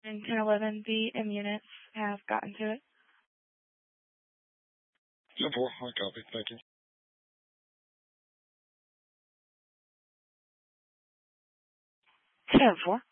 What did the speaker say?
and 1011, the units have gotten to it. 10-4, I copy. Thank you. 10-4.